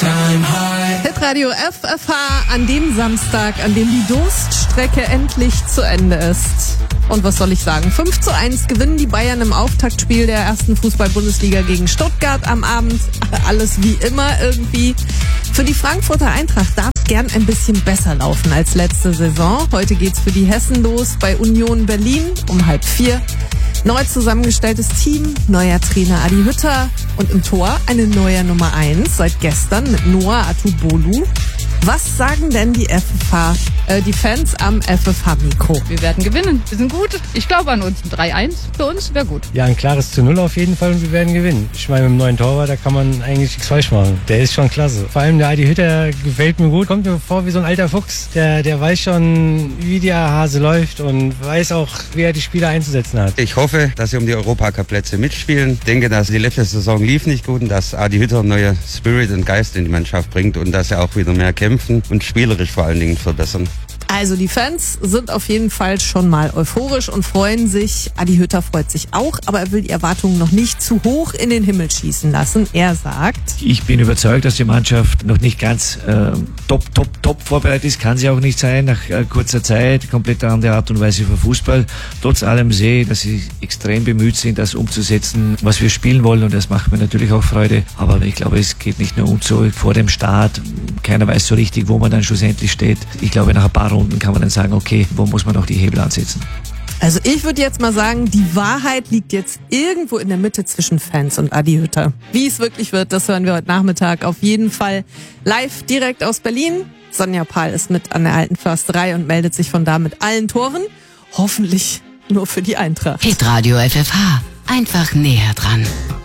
Hitradio FFH an dem Samstag, an dem die Durststrecke endlich zu Ende ist. Und was soll ich sagen? 5:1 gewinnen die Bayern im Auftaktspiel der ersten Fußball-Bundesliga gegen Stuttgart am Abend. Alles wie immer irgendwie. Für die Frankfurter Eintracht darf es gern ein bisschen besser laufen als letzte Saison. Heute geht's für die Hessen los bei Union Berlin um 3:30. Neu zusammengestelltes Team, neuer Trainer Adi Hütter und im Tor eine neue Nummer 1 seit gestern mit Noah Atubolu. Was sagen denn die Fans am FFH-Mikro? Wir werden gewinnen. Wir sind gut. Ich glaube an uns. 3:1 für uns wäre gut. Ja, ein klares 0 auf jeden Fall und wir werden gewinnen. Ich meine, mit dem neuen Torwart, da kann man eigentlich nichts falsch machen. Der ist schon klasse. Vor allem der Adi Hütter gefällt mir gut. Kommt mir vor wie so ein alter Fuchs. Der weiß schon, wie der Hase läuft und weiß auch, wie er die Spieler einzusetzen hat. Ich hoffe, dass sie um die Europacup-Plätze mitspielen. Ich denke, dass die letzte Saison lief nicht gut und dass Adi Hütter neue Spirit und Geist in die Mannschaft bringt und dass er auch wieder mehr kämpfen und spielerisch vor allen Dingen verbessern. Also die Fans sind auf jeden Fall schon mal euphorisch und freuen sich. Adi Hütter freut sich auch, aber er will die Erwartungen noch nicht zu hoch in den Himmel schießen lassen. Er sagt: Ich bin überzeugt, dass die Mannschaft noch nicht ganz top vorbereitet ist. Kann sie auch nicht sein, nach kurzer Zeit. Komplett andere Art und Weise für Fußball. Trotz allem sehe ich, dass sie extrem bemüht sind, das umzusetzen, was wir spielen wollen. Und das macht mir natürlich auch Freude. Aber ich glaube, es geht nicht nur uns so vor dem Start. Keiner weiß so richtig, wo man dann schlussendlich steht. Ich glaube, nach ein paar Runden kann man dann sagen, okay, wo muss man noch die Hebel ansetzen? Also ich würde jetzt mal sagen, die Wahrheit liegt jetzt irgendwo in der Mitte zwischen Fans und Adi Hütter. Wie es wirklich wird, das hören wir heute Nachmittag auf jeden Fall live direkt aus Berlin. Sonja Pahl ist mit an der Alten Försterei und meldet sich von da mit allen Toren. Hoffentlich nur für die Eintracht. Hitradio FFH. Einfach näher dran.